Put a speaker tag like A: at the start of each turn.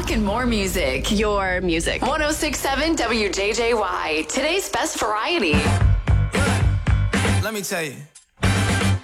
A: talk and more music.
B: Your music.
A: 106.7 WJJY. Today's best variety.
C: Let me tell you.